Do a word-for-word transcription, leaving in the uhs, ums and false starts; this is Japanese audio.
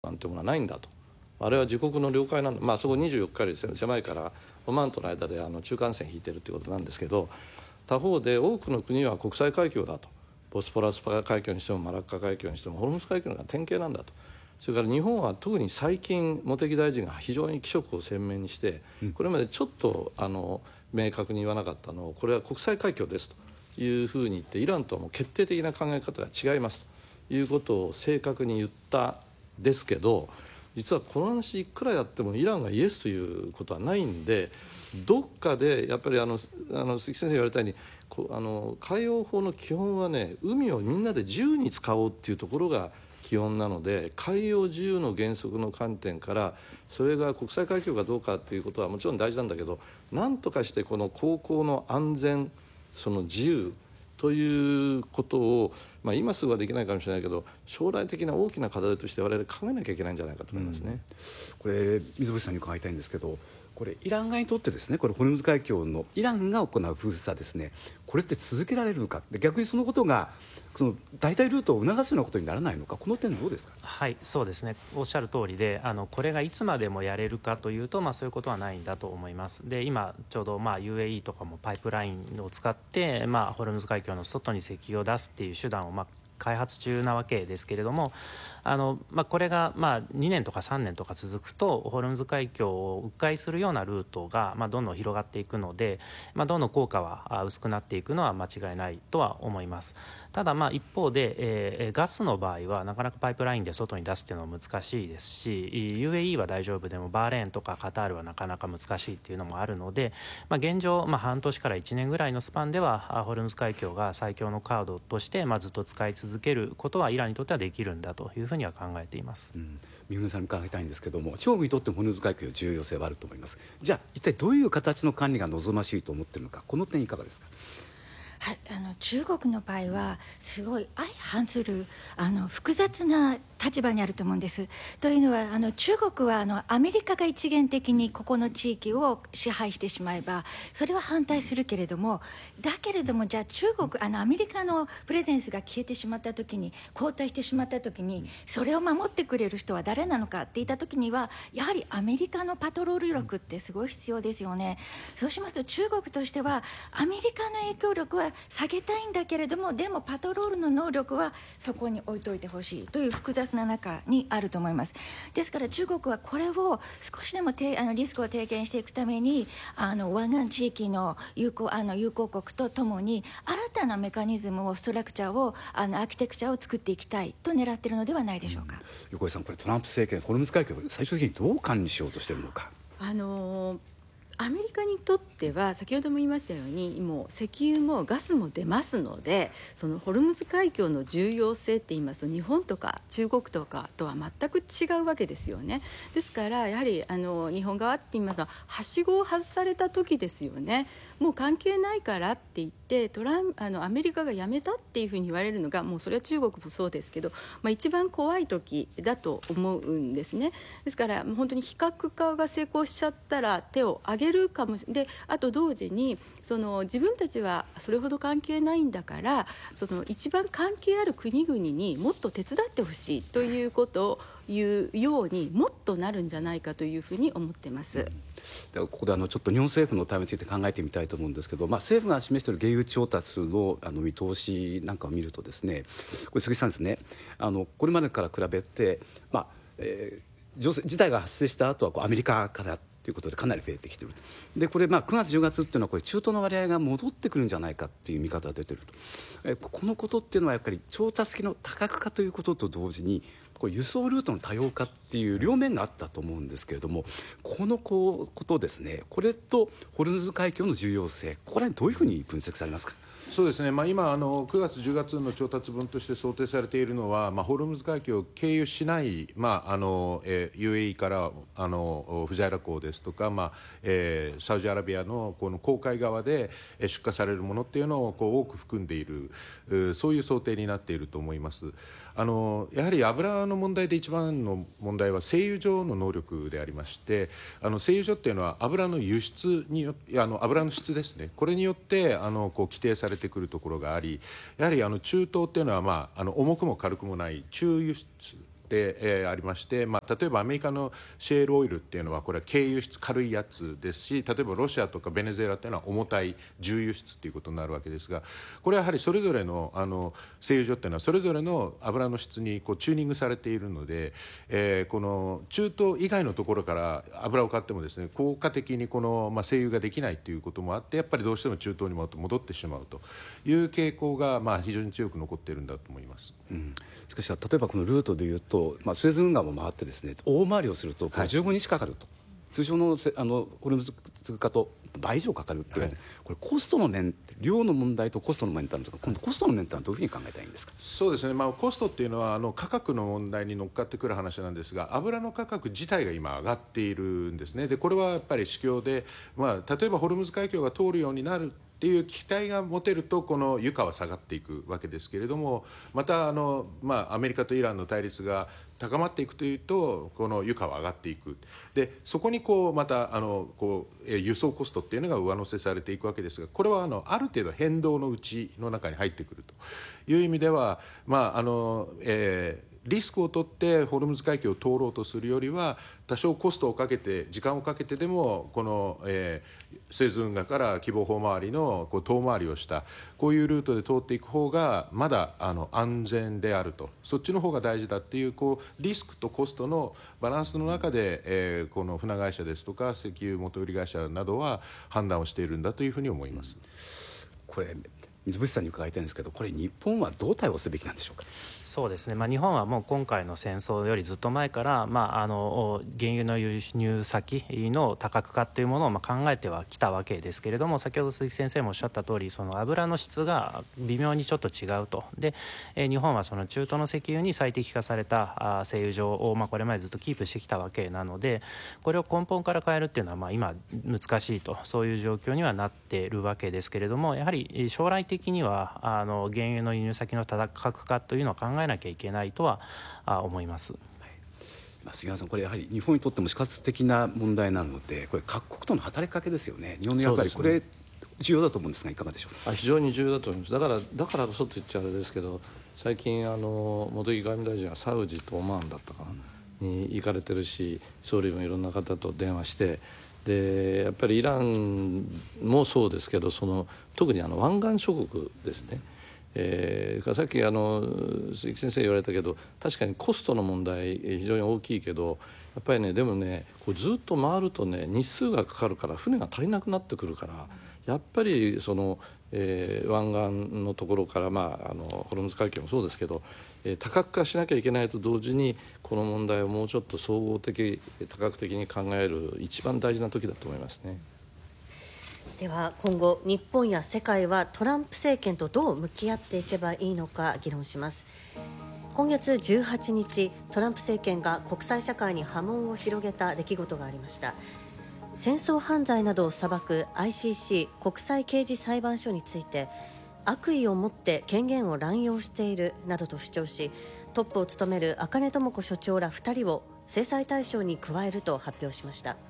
なんてものはないんだと。あれは自国の領海なんだ、まあ、そこにじゅうよっかより狭いからオマーンとの間であの中間線引いてるということなんですけど、他方で多くの国は国際海峡だと、ボスポラス海峡にしてもマラッカ海峡にしてもホルムズ海峡が典型なんだと。それから日本は特に最近茂木大臣が非常に気色を鮮明にして、これまでちょっとあの明確に言わなかったのを、これは国際海峡ですというふうに言って、イランとはもう決定的な考え方が違いますということを正確に言ったですけど、実はこの話いくらやってもイランがイエスということはないんで、どっかでやっぱりあのあの鈴木先生言われたように、こあの海洋法の基本はね、海をみんなで自由に使おうっていうところが基本なので、海洋自由の原則の観点からそれが国際海峡かどうかということはもちろん大事なんだけど、なんとかしてこの航行の安全、その自由ということを、まあ、今すぐはできないかもしれないけど、将来的な大きな課題として我々考えなきゃいけないんじゃないかと思いますね。 うん、これ水越さんに伺いたいんですけど、これイラン側にとってですね、これホルムズ海峡のイランが行う封鎖ですね、これって続けられるのか、で逆にそのことがその代替ルートを促すようなことにならないのか、この点どうですか。 はい、そうですね、おっしゃる通りで、あのこれがいつまでもやれるかというと、まあ、そういうことはないんだと思います。で今ちょうどまあ ユーエーイー とかもパイプラインを使って、まあ、ホルムズ海峡の外に石油を出すっていう手段をまあ開発中なわけですけれども、あの、まあ、これがまあにねんとかさんねんとか続くと、ホルムズ海峡を迂回するようなルートがまあどんどん広がっていくので、まあ、どんどん効果は薄くなっていくのは間違いないとは思います。ただまあ一方で、えー、ガスの場合はなかなかパイプラインで外に出すっていうのは難しいですし、 ユーエーイー は大丈夫でもバーレーンとかカタールはなかなか難しいっていうのもあるので、まあ、現状、まあ、半年からいちねんぐらいのスパンではホルムズ海峡が最強のカードとしてまあずっと使い続けることはイランにとってはできるんだというふうには考えています。 うん、三船さんに伺いたいんですけども、中国にとってもホルムズ海峡の重要性はあると思います。じゃあ一体どういう形の管理が望ましいと思っているのか、この点いかがですか。 はい、あの中国の場合はすごい相反するあの複雑な立場にあると思うんです。というのはあの中国はあのアメリカが一元的にここの地域を支配してしまえばそれは反対するけれども、だけれどもじゃあ中国あのアメリカのプレゼンスが消えてしまった時に、後退してしまった時にそれを守ってくれる人は誰なのかっていった時には、やはりアメリカのパトロール力ってすごい必要ですよね。そうしますと中国としてはアメリカの影響力は下げたいんだけれども、でもパトロールの能力はそこに置いといてほしいという複雑な中にあると思います。ですから中国はこれを少しでもてあのリスクを低減していくために、あの湾岸地域の友好あの友好国とともに新たなメカニズムをストラクチャーをあのアーキテクチャーを作っていきたいと狙っているのではないでしょうか。うん、 横井さん、これトランプ政権ホルムズ海峡を最終的にどう管理しようとしているのか。 あのーアメリカにとっては先ほども言いましたように、もう石油もガスも出ますので、そのホルムズ海峡の重要性って言いますと日本とか中国とかとは全く違うわけですよね。ですからやはりあの日本側って言いますのははしごを外された時ですよね。もう関係ないからって言ってトランあのアメリカがやめたっていうふうに言われるのが、もうそれは中国もそうですけど、まあ、一番怖い時だと思うんですね。ですから本当に非核化が成功しちゃったら手を挙げるかもしれない。であと同時にその自分たちはそれほど関係ないんだから、その一番関係ある国々にもっと手伝ってほしいということを言うようにもっとなるんじゃないかというふうに思ってます。うん、 ではここであのちょっと日本政府の対応について考えてみたいと思うんですけど、まあ、政府が示している原油調達のあの見通しなんかを見るとですね、これ杉さんですね、あのこれまでから比べて、まあえー、情勢事態が発生した後はこうアメリカからということでかなり増えてきている。でこれ、まあ、くがつじゅうがつっていうのはこれ中東の割合が戻ってくるんじゃないかっていう見方が出ていると。えこのことっていうのはやっぱり調達先の多角化ということと同時に、これ輸送ルートの多様化っていう両面があったと思うんですけれども、このこうことですね、これとホルムズ海峡の重要性、これはどういうふうに分析されますか。 そうですね、まあ、今あのくがつじゅうがつの調達分として想定されているのは、まあ、ホルムズ海峡を経由しない、まああのえー、ユーエーイー からあのフジャイラ港ですとか、まあえー、サウジアラビアのこの公海側で出荷されるものっていうのをこう多く含んでいる、そういう想定になっていると思います。あのやはり油の問題で一番の問題は製油所の能力でありまして、あの製油所っていうのは油の輸出によあの油の質ですね、これによってあのこう規定されてくるところがあり、やはりあの中東っていうのは、まあ、あの重くも軽くもない中輸出で、えー、ありまして、まあ、例えばアメリカのシェールオイルっていうのはこれは軽輸出軽いやつですし、例えばロシアとかベネズエラっていうのは重たい重輸出っていうことになるわけですが、これはやはりそれぞれのあの製油所っていうのはそれぞれの油の質にこうチューニングされているので、えー、この中東以外のところから油を買ってもですね、効果的にこの、まあ、製油ができないということもあって、やっぱりどうしても中東に戻ってしまうという傾向が、まあ、非常に強く残っているんだと思います。 うん、しかし例えばこのルートでいうと、まあ、スエズ運河も回ってですね、大回りをするとこれじゅうごにちかかると、はい、通常のせあのホルムズ化と倍以上かかるって言われて、はい、これコストの面、量の問題とコストの面ってあるんですが、今度コストの面ってのはどういうふうに考えたらいいんですか。 そうですね、まあ、コストっていうのはあの価格の問題に乗っかってくる話なんですが、油の価格自体が今上がっているんですね。でこれはやっぱり市況で、まあ、例えばホルムズ海峡が通るようになるっていう期待が持てると、この油価は下がっていくわけですけれども、またあの、まあ、アメリカとイランの対立が高まっていくというと、この油価は上がっていく。でそこにこうまたあのこう輸送コストっていうのが上乗せされていくわけですが、これはあのある程度変動のうちの中に入ってくるという意味では、まああのえーリスクを取ってホルムズ海峡を通ろうとするよりは、多少コストをかけて時間をかけてでもこの、えー、スエズ運河から希望法周りのこう遠回りをしたこういうルートで通っていく方がまだあの安全であると、そっちの方が大事だっていう、こうリスクとコストのバランスの中で、えー、この船会社ですとか石油元売り会社などは判断をしているんだというふうに思います。 これ水渕さんに伺いたいんですけど、これ日本はどう対応すべきなんでしょうか。 そうですね、まあ、日本はもう今回の戦争よりずっと前から、まあ、あの原油の輸入先の多角化というものをまあ考えてはきたわけですけれども、先ほど鈴木先生もおっしゃった通り、その油の質が微妙にちょっと違うと。で、えー、日本はその中東の石油に最適化されたあ製油場を、まあ、これまでずっとキープしてきたわけなので、これを根本から変えるっていうのはまあ今難しいと、そういう状況にはなっているわけですけれども、やはり将来的にはあの原油の輸入先の多角化というのを考えなきゃいけないとは思います。 まあ、杉原さん、これやはり日本にとっても死活的な問題なので、これ各国との働きかけですよね。日本の役割、これ重要だと思うんですが、いかがでしょうか。 あ非常に重要だと思います。だからだからこそと言っちゃあれですけど、最近あの茂木外務大臣はサウジとオマーンだったかなに行かれてるし、総理もいろんな方と電話して、でやっぱりイランもそうですけど、その特にあの湾岸諸国ですね、えー、さっきあの鈴木先生言われたけど、確かにコストの問題非常に大きいけど、やっぱりね、でもねこうずっと回るとね日数がかかるから船が足りなくなってくるから、やっぱりその、えー、湾岸のところから、まあ、あのホルムズ海峡もそうですけど、えー、多角化しなきゃいけないと同時に、この問題をもうちょっと総合的多角的に考える一番大事な時だと思いますね。 では今後日本や世界はトランプ政権とどう向き合っていけばいいのか議論します。今月じゅうはちにち、トランプ政権が国際社会に波紋を広げた出来事がありました。戦争犯罪などを裁く アイシーシー 国際刑事裁判所について、悪意を持って権限を乱用しているなどと主張し、トップを務める茜智子所長らふたりを制裁対象に加えると発表しました。